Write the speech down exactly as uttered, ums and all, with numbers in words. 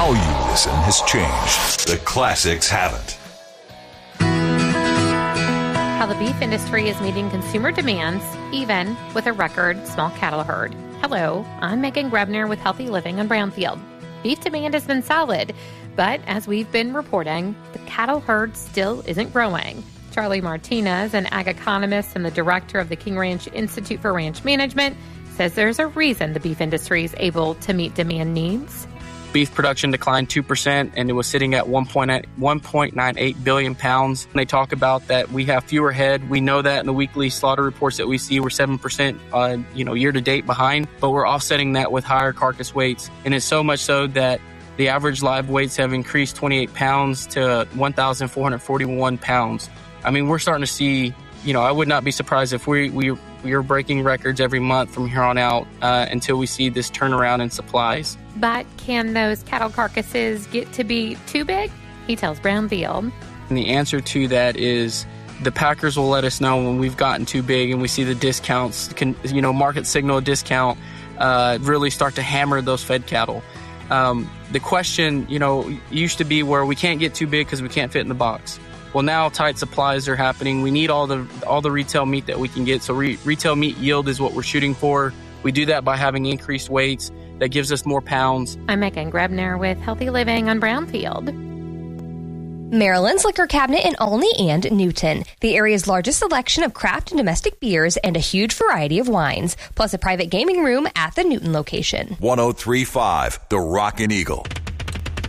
How you listen has changed. The classics haven't. How the beef industry is meeting consumer demands, even with a record small cattle herd. Hello, I'm Megan Grebner with Healthy Living on Brownfield. Beef demand has been solid, but as we've been reporting, the cattle herd still isn't growing. Charlie Martinez, an ag economist and the director of the King Ranch Institute for Ranch Management, says there's a reason the beef industry is able to meet demand needs. Beef production declined two percent, and it was sitting at one point nine eight billion pounds. And they talk about that we have fewer head. We know that in the weekly slaughter reports that we see, we're seven percent uh, you know, year-to-date behind, but we're offsetting that with higher carcass weights. And it's so much so that the average live weights have increased twenty-eight pounds to one thousand four hundred forty-one pounds. I mean, we're starting to see, you know, I would not be surprised if we, we, we are breaking records every month from here on out uh, until we see this turnaround in supplies. But can those cattle carcasses get to be too big? He tells Brownfield. And the answer to that is the packers will let us know when we've gotten too big and we see the discounts, can, you know, market signal discount uh, really start to hammer those fed cattle. Um, the question, you know, used to be where we can't get too big because we can't fit in the box. Well, now tight supplies are happening. We need all the all the retail meat that we can get. So re- retail meat yield is what we're shooting for. We do that by having increased weights. That gives us more pounds. I'm Megan Grebner with Healthy Living on Brownfield. Maryland's Liquor Cabinet in Olney and Newton. The area's largest selection of craft and domestic beers and a huge variety of wines, plus a private gaming room at the Newton location. one oh three point five The Rockin' Eagle.